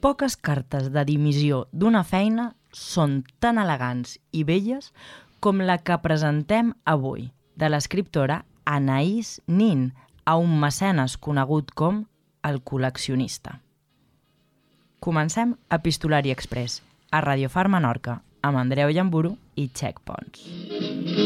poques cartes de dimissió d'una feina són tan elegants i belles com la que presentem avui, de l'escriptora Anaïs Nin, a un mecenes conegut com el col·leccionista. Comencem Epistolari Express, a Radio Far Menorca, amb Andreu Llamburu i Txec Pons.